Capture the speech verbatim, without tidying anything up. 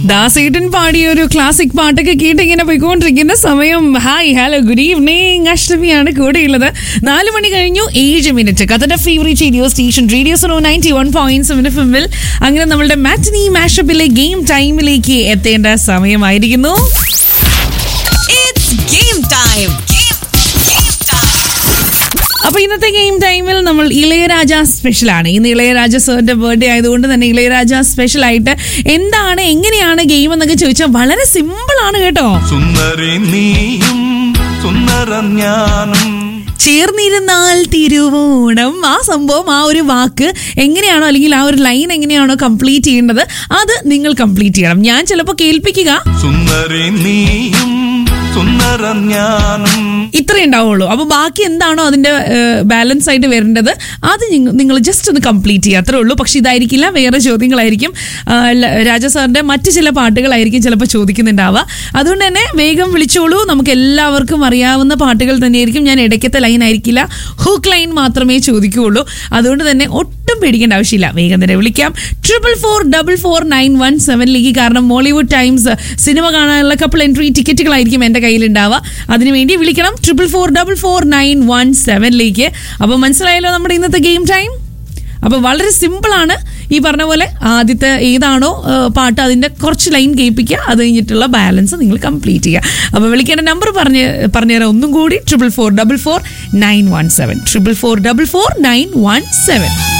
ദാസേട്ടൻ പാടിയ ഒരു ക്ലാസിക് പാട്ടൊക്കെ കേട്ട് ഇങ്ങനെ പോയിക്കൊണ്ടിരിക്കുന്ന സമയം. ഹായ് ഹലോ ഗുഡ് ഈവനിങ്, അഷ്ടമിയാണ് കൂടെയുള്ളത്. നാല് മണി കഴിഞ്ഞു ഏഴ് മിനിറ്റ്. കഥയുടെ favourite radio station radio Suno ninety one point seven F എമ്മിൽ അങ്ങനെ നമ്മളുടെ മാറ്റിനി മാഷപ്പിലെ ഗെയിം ടൈമിലേക്ക് എത്തേണ്ട സമയമായിരിക്കുന്നു. അപ്പൊ ഇന്നത്തെ ഗെയിം ടൈമിൽ നമ്മൾ ഇളയരാജ സ്പെഷ്യൽ ആണ്. ഇന്ന് ഇളയരാജ സാറിന്റെ ബർത്ത്ഡേ ആയതുകൊണ്ട് തന്നെ ഇളയരാജ സ്പെഷ്യൽ ആയിട്ട് എന്താണ് എങ്ങനെയാണ് ഗെയിം എന്നൊക്കെ ചോദിച്ചാൽ വളരെ സിമ്പിൾ ആണ് കേട്ടോ. ചേർന്നിരുന്നാൽ തിരുവോണം, ആ സംഭവം, ആ ഒരു വാക്ക് എങ്ങനെയാണോ അല്ലെങ്കിൽ ആ ഒരു ലൈൻ എങ്ങനെയാണോ കംപ്ലീറ്റ് ചെയ്യേണ്ടത് അത് നിങ്ങൾ കംപ്ലീറ്റ് ചെയ്യണം. ഞാൻ ചിലപ്പോൾ കേൾപ്പിക്കുക ഇത്രേ ഉണ്ടാവുള്ളൂ. അപ്പൊ ബാക്കി എന്താണോ അതിന്റെ ബാലൻസ് ആയിട്ട് വരേണ്ടത് അത് നിങ്ങൾ ജസ്റ്റ് ഒന്ന് കംപ്ലീറ്റ് ചെയ്യുക, അത്രേ ഉള്ളൂ. പക്ഷെ ഇതായിരിക്കില്ല, വേറെ ചോദ്യങ്ങളായിരിക്കും. രാജാ സാറിന്റെ മറ്റു ചില പാട്ടുകളായിരിക്കും ചിലപ്പോൾ ചോദിക്കുന്നുണ്ടാവുക. അതുകൊണ്ട് തന്നെ വേഗം വിളിച്ചോളൂ. നമുക്ക് എല്ലാവർക്കും അറിയാവുന്ന പാട്ടുകൾ തന്നെയായിരിക്കും. ഞാൻ ഇടയ്ക്കത്തെ ലൈൻ ആയിരിക്കില്ല, ഹുക്ക് ലൈൻ മാത്രമേ ചോദിക്കുകയുള്ളൂ. അതുകൊണ്ട് തന്നെ ഒട്ടും പേടിക്കേണ്ട ആവശ്യമില്ല, വേഗം തന്നെ വിളിക്കാം. Triple four double four nine one സെവനിലേക്ക്. കാരണം മോളിവുഡ് ടൈംസ് സിനിമ കാണാനുള്ള കപ്പിൾ എൻട്രി ടിക്കറ്റുകളായിരിക്കും എൻ്റെ കയ്യിലുണ്ടാവുക. അതിനുവേണ്ടി വിളിക്കണം triple four double four nine one സെവനിലേക്ക്. അപ്പോൾ മനസ്സിലായല്ലോ നമ്മുടെ ഇന്നത്തെ ഗെയിം ടൈം. അപ്പോൾ വളരെ സിമ്പിളാണ്. ഈ പറഞ്ഞ പോലെ ആദ്യത്തെ ഏതാണോ പാട്ട് അതിൻ്റെ കുറച്ച് ലൈൻ കേൾപ്പിക്കുക, അത് കഴിഞ്ഞിട്ടുള്ള ബാലൻസ് നിങ്ങൾ കംപ്ലീറ്റ് ചെയ്യുക. അപ്പോൾ വിളിക്കേണ്ട നമ്പർ പറഞ്ഞ് പറഞ്ഞുതരാം ഒന്നും കൂടി. Triple four double four nine one seven triple four double four nine one seven.